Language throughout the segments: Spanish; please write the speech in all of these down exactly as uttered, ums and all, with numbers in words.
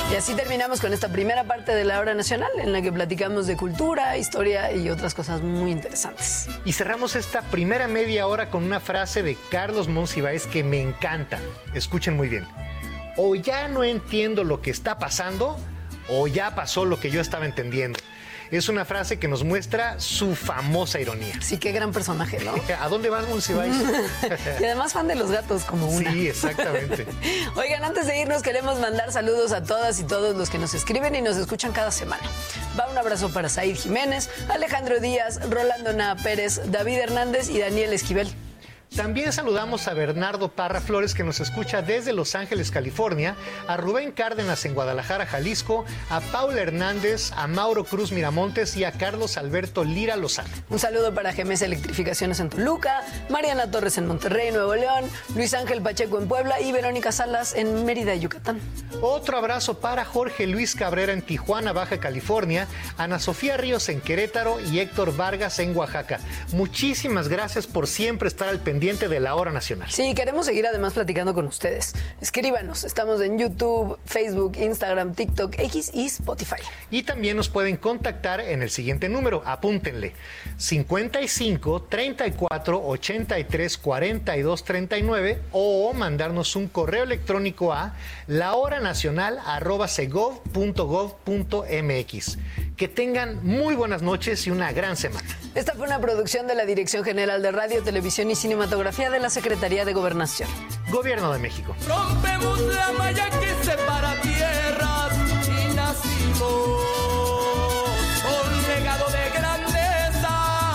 Y así terminamos con esta primera parte de la Hora Nacional, en la que platicamos de cultura, historia y otras cosas muy interesantes. Y cerramos esta primera media hora con una frase de Carlos Monsiváis que me encanta. Escuchen muy bien. O ya no entiendo lo que está pasando, o ya pasó lo que yo estaba entendiendo. Es una frase que nos muestra su famosa ironía. Sí, qué gran personaje, ¿no? ¿A dónde vas, Monsiváis? Y además fan de los gatos, como una. Sí, exactamente. Oigan, antes de irnos queremos mandar saludos a todas y todos los que nos escriben y nos escuchan cada semana. Va un abrazo para Said Jiménez, Alejandro Díaz, Rolando Naa Pérez, David Hernández y Daniel Esquivel. También saludamos a Bernardo Parra Flores, que nos escucha desde Los Ángeles, California, a Rubén Cárdenas en Guadalajara, Jalisco, a Paula Hernández, a Mauro Cruz Miramontes y a Carlos Alberto Lira Lozano. Un saludo para G M S Electrificaciones en Toluca, Mariana Torres en Monterrey, Nuevo León, Luis Ángel Pacheco en Puebla y Verónica Salas en Mérida, Yucatán. Otro abrazo para Jorge Luis Cabrera en Tijuana, Baja California, Ana Sofía Ríos en Querétaro y Héctor Vargas en Oaxaca. Muchísimas gracias por siempre estar al pendiente de la Hora Nacional. Sí, queremos seguir además platicando con ustedes. Escríbanos, estamos en YouTube, Facebook, Instagram, TikTok, X y Spotify. Y también nos pueden contactar en el siguiente número, apúntenle, cincuenta y cinco, treinta y cuatro, ochenta y tres, cuarenta y dos, treinta y nueve o mandarnos un correo electrónico a lahoranacional arroba segov punto gov punto mx. Que tengan muy buenas noches y una gran semana. Esta fue una producción de la Dirección General de Radio, Televisión y Cinematografía de la Secretaría de Gobernación. Gobierno de México. Rompemos la malla que separa tierras y nacimos con legado de grandeza.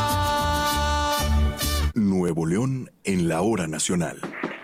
Nuevo León en la Hora Nacional.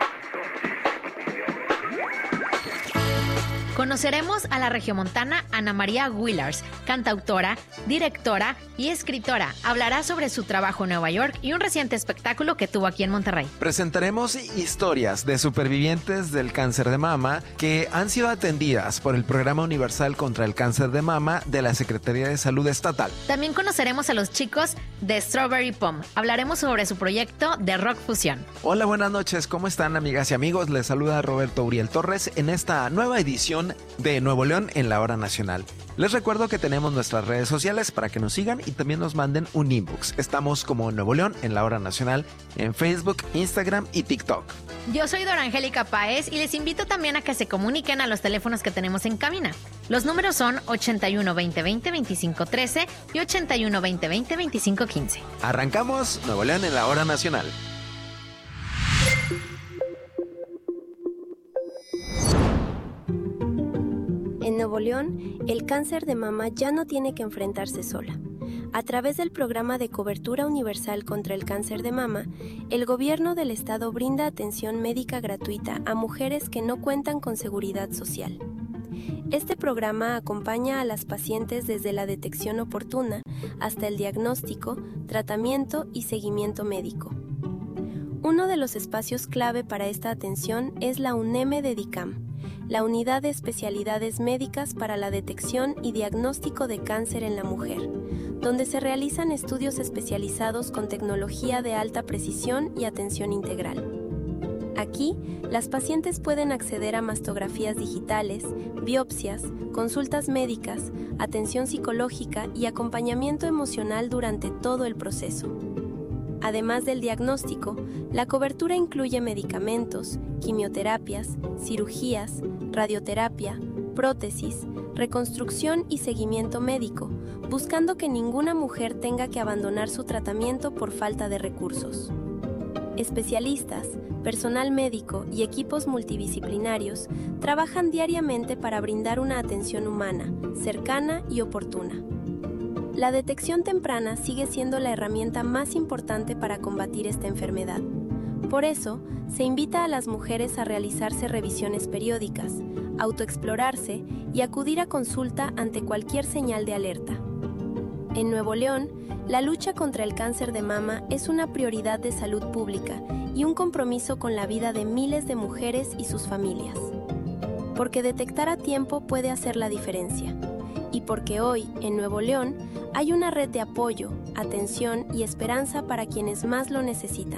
Conoceremos a la regiomontana Ana María Willars, cantautora, directora y escritora. Hablará sobre su trabajo en Nueva York y un reciente espectáculo que tuvo aquí en Monterrey. Presentaremos historias de supervivientes del cáncer de mama que han sido atendidas por el Programa Universal contra el Cáncer de Mama de la Secretaría de Salud Estatal. También conoceremos a los chicos de Strawberry Pom. Hablaremos sobre su proyecto de rock fusión. Hola, buenas noches. ¿Cómo están, amigas y amigos? Les saluda Roberto Uriel Torres en esta nueva edición de Nuevo León en la Hora Nacional. Les recuerdo que tenemos nuestras redes sociales para que nos sigan y también nos manden un inbox. Estamos como Nuevo León en la Hora Nacional en Facebook, Instagram y TikTok. Yo soy Dora Angélica Páez y les invito también a que se comuniquen a los teléfonos que tenemos en cabina. Los números son ochenta y uno, veinte, veinte, veinticinco, trece y ochenta y uno, veinte, veinte, veinticinco, quince. Arrancamos Nuevo León en la Hora Nacional. En Nuevo León, el cáncer de mama ya no tiene que enfrentarse sola. A través del Programa de Cobertura Universal contra el Cáncer de Mama, el gobierno del estado brinda atención médica gratuita a mujeres que no cuentan con seguridad social. Este programa acompaña a las pacientes desde la detección oportuna hasta el diagnóstico, tratamiento y seguimiento médico. Uno de los espacios clave para esta atención es la UNEME de DICAM, la Unidad de Especialidades Médicas para la Detección y Diagnóstico de Cáncer en la Mujer, donde se realizan estudios especializados con tecnología de alta precisión y atención integral. Aquí, las pacientes pueden acceder a mastografías digitales, biopsias, consultas médicas, atención psicológica y acompañamiento emocional durante todo el proceso. Además del diagnóstico, la cobertura incluye medicamentos, quimioterapias, cirugías, radioterapia, prótesis, reconstrucción y seguimiento médico, buscando que ninguna mujer tenga que abandonar su tratamiento por falta de recursos. Especialistas, personal médico y equipos multidisciplinarios trabajan diariamente para brindar una atención humana, cercana y oportuna. La detección temprana sigue siendo la herramienta más importante para combatir esta enfermedad. Por eso, se invita a las mujeres a realizarse revisiones periódicas, autoexplorarse y acudir a consulta ante cualquier señal de alerta. En Nuevo León, la lucha contra el cáncer de mama es una prioridad de salud pública y un compromiso con la vida de miles de mujeres y sus familias. Porque detectar a tiempo puede hacer la diferencia. Y porque hoy, en Nuevo León, hay una red de apoyo, atención y esperanza para quienes más lo necesitan.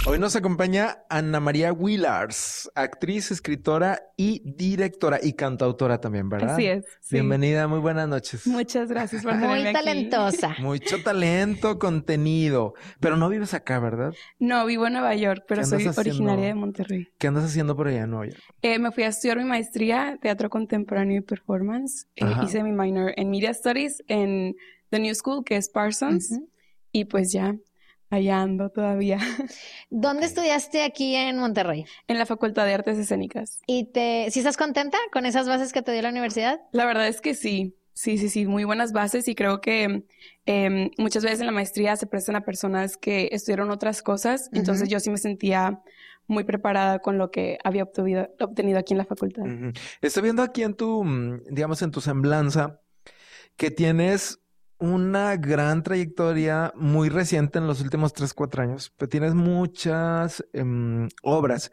Hoy nos acompaña Ana María Willars, actriz, escritora y directora y cantautora también, ¿verdad? Así es. Sí. Bienvenida, muy buenas noches. Muchas gracias por tenerme Muy aquí. talentosa. Mucho talento, contenido. Pero no vives acá, ¿verdad? No, vivo en Nueva York, pero ¿Qué andas soy haciendo? originaria de Monterrey. ¿Qué andas haciendo por allá en Nueva York? Eh, me fui a estudiar mi maestría, Teatro Contemporáneo y Performance. Eh, Ajá. hice mi minor en Media Studies en The New School, que es Parsons. Ujú. Y pues ya, allá ando todavía. ¿Dónde estudiaste aquí en Monterrey? En la Facultad de Artes Escénicas. ¿Y te, si estás contenta con esas bases que te dio la universidad? La verdad es que sí. Sí, sí, sí, muy buenas bases y creo que eh, muchas veces en la maestría se prestan a personas que estudiaron otras cosas, Ujú. entonces yo sí me sentía muy preparada con lo que había obtuvido- obtenido aquí en la facultad. Ujú. Estoy viendo aquí en tu, mm, digamos, en tu semblanza que tienes una gran trayectoria muy reciente en los últimos tres, cuatro años, pero tienes muchas em, obras,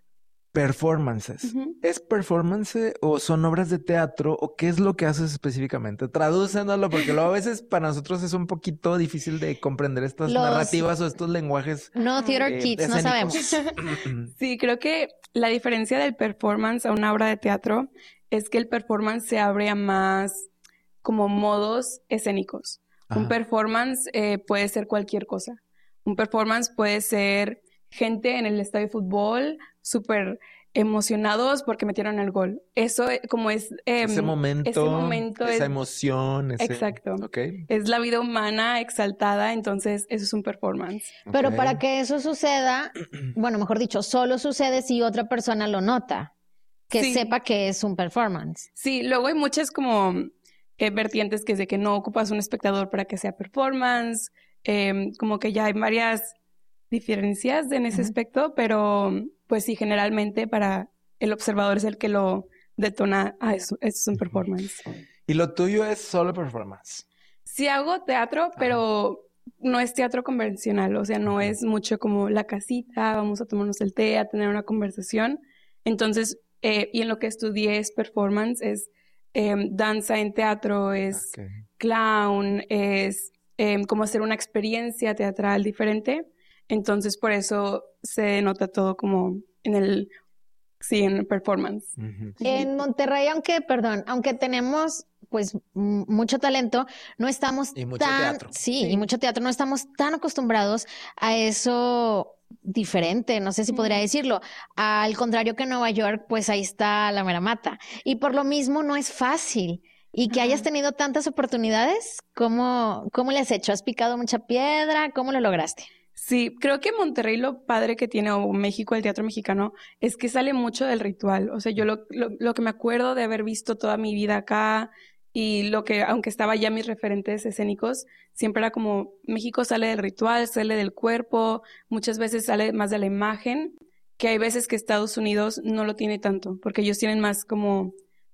performances. Ujú. ¿Es performance o son obras de teatro o qué es lo que haces específicamente? Tradúcenoslo porque luego a veces para nosotros es un poquito difícil de comprender estas Los- narrativas o estos lenguajes. No, Theater Eh, Kids, no escénicos. sabemos. Sí, creo que la diferencia del performance a una obra de teatro es que el performance se abre a más como modos escénicos. Un Ajá. performance eh, puede ser cualquier cosa. Un performance puede ser gente en el estadio de fútbol súper emocionados porque metieron el gol. Eso eh, como es... em, Ese momento, ese momento esa es- emoción. Ese... Exacto. Ok. Es la vida humana exaltada, entonces eso es un performance. Pero ok. para que eso suceda, bueno, mejor dicho, solo sucede si otra persona lo nota, que Sí. sepa que es un performance. Sí, luego hay muchas como eh, vertientes que es de que no ocupas un espectador para que sea performance, em, como que ya hay varias diferencias en ese Ujú. aspecto, pero pues sí, generalmente para el observador es el que lo detona, ah, eso, eso es un performance. Y lo tuyo es solo performance. Sí hago teatro, pero no es teatro convencional, o sea, no Ujú. es mucho como la casita, vamos a tomarnos el té, a tener una conversación. Entonces, eh, y en lo que estudié es performance, es em, danza en teatro, es Ok. clown, es em, como hacer una experiencia teatral diferente. Entonces, por eso se nota todo como en el, sí, en el performance. Ujú. En Monterrey, aunque, perdón, aunque tenemos pues m- mucho talento, no estamos Y mucho tan, teatro. sí, Sí. y mucho teatro, no estamos tan acostumbrados a eso diferente, no sé si podría Mm. decirlo. Al contrario que en Nueva York, pues ahí está la mera mata. Y por lo mismo no es fácil. Y que Ajá. hayas tenido tantas oportunidades, ¿cómo, cómo le has hecho? ¿Has picado mucha piedra? ¿Cómo lo lograste? Sí, creo que Monterrey lo padre que tiene, o México, el teatro mexicano, es que sale mucho del ritual. O sea, yo lo, lo, lo que me acuerdo de haber visto toda mi vida acá y lo que, aunque estaba ya mis referentes escénicos, siempre era como, México sale del ritual, sale del cuerpo, muchas veces sale más de la imagen, que hay veces que Estados Unidos no lo tiene tanto, porque ellos tienen más como,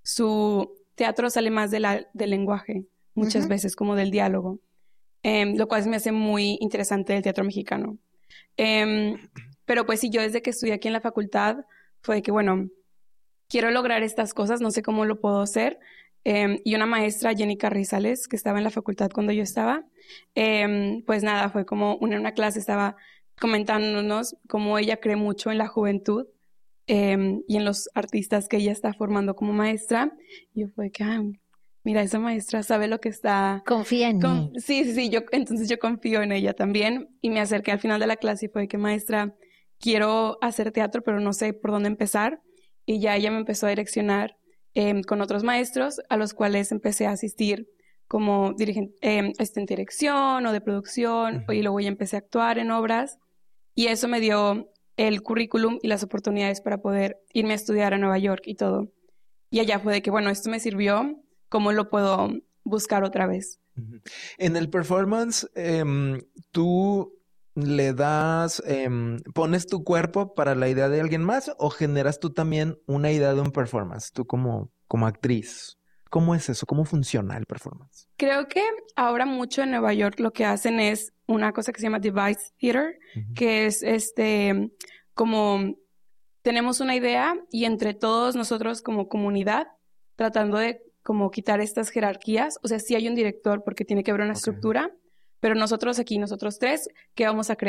su teatro sale más de la, del lenguaje, muchas Ujú. veces como del diálogo. Em, lo cual me hace muy interesante el teatro mexicano. Em, pero pues sí, yo desde que estudié aquí en la facultad fue de que, bueno, quiero lograr estas cosas, no sé cómo lo puedo hacer. Em, y una maestra, Jenny Carrizales, que estaba en la facultad cuando yo estaba, em, pues nada, fue como una, una clase, estaba comentándonos cómo ella cree mucho en la juventud em, y en los artistas que ella está formando como maestra. Y yo fue que, ah, mira, esa maestra sabe lo que está... Confía en Con- mí. sí, sí, sí, yo, entonces yo confío en ella también y me acerqué al final de la clase y fue que maestra, quiero hacer teatro, pero no sé por dónde empezar. Y ya ella me empezó a direccionar em, con otros maestros a los cuales empecé a asistir como dirigente, eh, asistente de dirección o de producción, Ujú. y luego ya empecé a actuar en obras y eso me dio el currículum y las oportunidades para poder irme a estudiar a Nueva York y todo. Y allá fue de que, bueno, esto me sirvió, ¿cómo lo puedo buscar otra vez? Ujú. En el performance, em, tú le das, em, pones tu cuerpo para la idea de alguien más o generas tú también una idea de un performance, tú como, como actriz. ¿Cómo es eso? ¿Cómo funciona el performance? Creo que ahora mucho en Nueva York lo que hacen es una cosa que se llama Device Theater, Ujú. que es este, como tenemos una idea y entre todos nosotros como comunidad, tratando de como quitar estas jerarquías, o sea, sí hay un director porque tiene que haber una Ok. estructura, pero nosotros aquí, nosotros tres, ¿qué vamos a crear?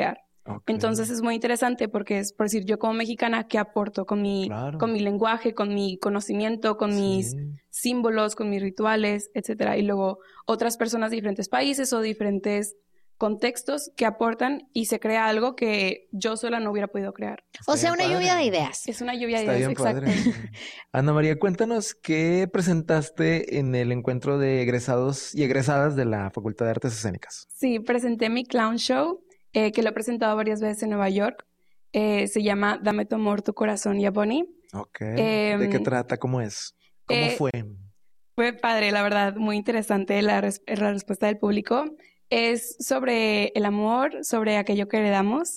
Okay. Entonces es muy interesante porque es, por decir, yo como mexicana, ¿qué aporto con mi, Claro. con mi lenguaje, con mi conocimiento, con Sí. mis símbolos, con mis rituales, etcétera? Y luego otras personas de diferentes países o diferentes contextos que aportan y se crea algo que yo sola no hubiera podido crear. O Está sea, bien una lluvia padre. de ideas. Es una lluvia de Está ideas, bien exacto. padre. Ana María, cuéntanos qué presentaste en el encuentro de egresados y egresadas de la Facultad de Artes Escénicas. Sí, presenté mi clown show, eh, que lo he presentado varias veces en Nueva York. Eh, se llama Dame tu amor, tu corazón y a Bonnie. Ok. Em, ¿De qué trata? ¿Cómo es? ¿Cómo eh, fue? Fue padre, la verdad, muy interesante la, res- la respuesta del público. Es sobre el amor, sobre aquello que heredamos.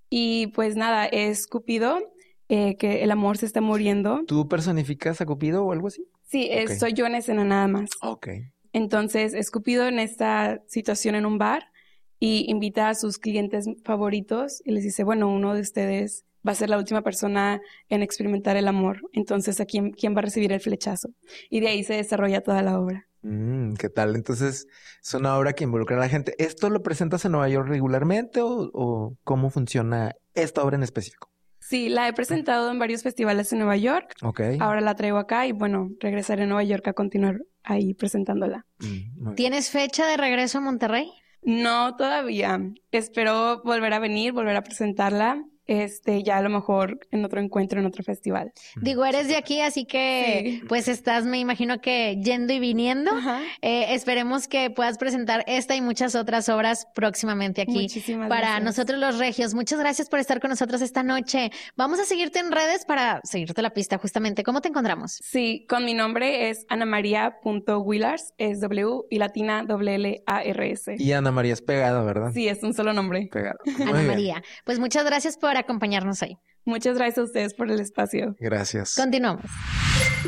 Y pues nada, es Cupido, eh, que el amor se está muriendo. ¿Tú personificas a Cupido o algo así? Sí, es- Ok. soy yo en escena nada más. Ok. Entonces, es Cupido en esta situación en un bar y invita a sus clientes favoritos y les dice, bueno, uno de ustedes va a ser la última persona en experimentar el amor. Entonces, ¿a quién, quién va a recibir el flechazo? Y de ahí se desarrolla toda la obra. Mm, ¿qué tal? Entonces, es una obra que involucra a la gente. ¿Esto lo presentas en Nueva York regularmente o, o cómo funciona esta obra en específico? Sí, la he presentado en varios festivales en Nueva York. Ok. Ahora la traigo acá y bueno, regresaré a Nueva York a continuar ahí presentándola. Mm, muy bien. ¿Tienes fecha de regreso a Monterrey? No todavía. Espero volver a venir, volver a presentarla. Este, ya a lo mejor en otro encuentro, en otro festival. Digo, eres de aquí, así que Sí. pues estás, me imagino que yendo y viniendo. Ajá. Eh, esperemos que puedas presentar esta y muchas otras obras próximamente aquí Muchísimas para gracias. nosotros los regios. Muchas gracias por estar con nosotros esta noche. Vamos a seguirte en redes para seguirte la pista justamente. ¿Cómo te encontramos? Sí, con mi nombre es anamaria.willars, es W y latina W L A R S. Y Ana María es pegada, ¿verdad? Sí, es un solo nombre. Pegada. Muy Ana bien. María. Pues muchas gracias por acompañarnos hoy. Muchas gracias a ustedes por el espacio. Gracias. Continuamos.